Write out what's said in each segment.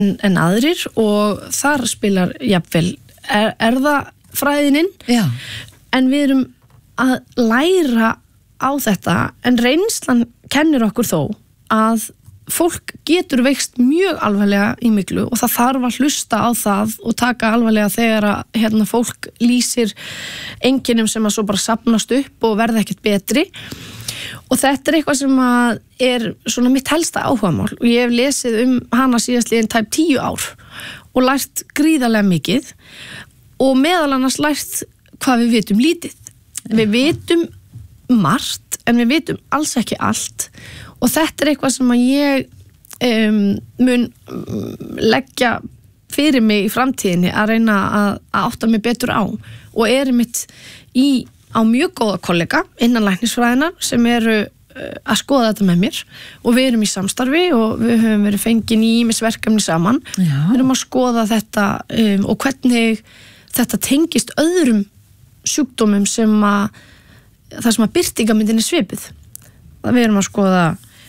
en aðrir og þar spilar jafnvel erðafræðinin en við erum að læra á þetta en reynslan kennir okkur þó að fólk getur veikst mjög alvarlega í myglu og það þarf að hlusta á það og taka alvarlega þegar að fólk lýsir einkennum sem að svo bara safnast upp og verða ekkert betri og þetta eitthvað sem að svona mitt helsta áhugamál og ég hef lesið hana síðastliðin tæp 10 ár og lært gríðarlega mikið og meðal annars lært hvað við vitum lítið. Við vitum margt en við vitum alls ekki allt og þetta eitthvað sem að ég mun leggja fyrir mig í framtíðinni að reyna að átta mig betur á og einmitt á mjög góða kollega innan læknisfræðina sem eru að skoða þetta með mér og við erum í samstarfi og við höfum verið fengin í ýmis verkefni saman. Við erum að skoða þetta og hvernig þetta tengist öðrum sjúkdómum það sem að birtingamyndin svipuð. Við erum að skoða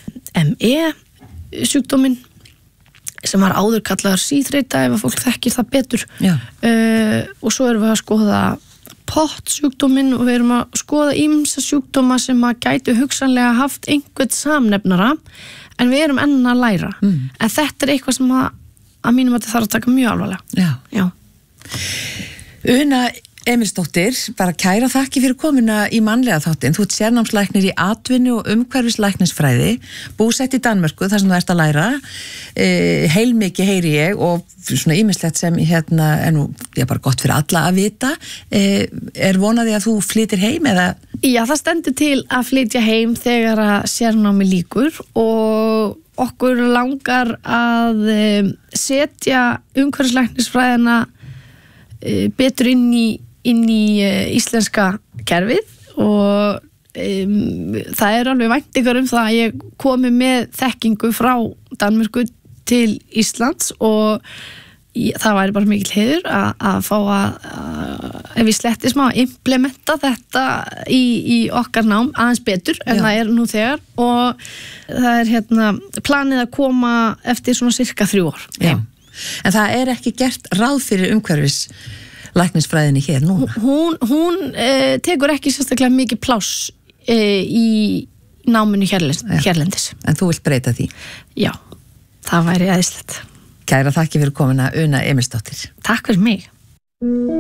ME sjúkdóminn sem var áður kallaður síþreyta ef að fólk þekkir það betur og svo erum við að skoða POTS sjúkdóminn og við erum að skoða ýmsa sjúkdóma sem að gætu hugsanlega haft einhvern samnefnara en við erum enn að læra en þetta eitthvað sem að mínum að þetta þarf að taka mjög alvarlega. Já. Una Emilsdóttir, bara kæra þakki fyrir komuna í mannlega þáttinn. Þú ert sérnámslæknir í atvinnu og umhverfislæknisfræði, búsett í Danmörku þar sem þú ert að læra. Heilmikið heyri ég og svona ýmislegt sem nú bara gott fyrir alla að vita. Vonaði að þú flytir heim eða? Já, það stendur til að flytja heim þegar að sérnámi lýkur og okkur langar að setja umhverfislæknisfræðina betur inn í íslenska kerfið og það alveg væntingar það að ég komi með þekkingu frá Danmörku til Íslands og það væri bara mikil heiður að fá ef við sletti smá að implementa þetta í okkar nám aðeins betur en það nú þegar og það planið að koma eftir svona cirka 3 ár. En það ekki gert ráð fyrir umhverfislæknisfræðinni hér núna? Hún tekur ekki sérstaklega mikið pláss í náminu hérlendis. En þú vilt breyta því? Já, það væri æðislegt. Kæra þakki fyrir komuna Una Emilsdóttir. Takk fyrir mig.